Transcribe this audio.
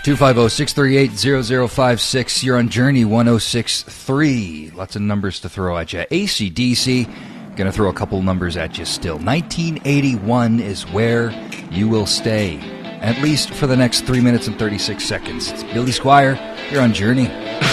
250-638-0056. You're on Journey 106.3. Lots of numbers to throw at you. AC/DC, going to throw a couple numbers at you still. 1981 is where you will stay, at least for the next 3 minutes and 36 seconds. It's Billy Squire. You're on Journey.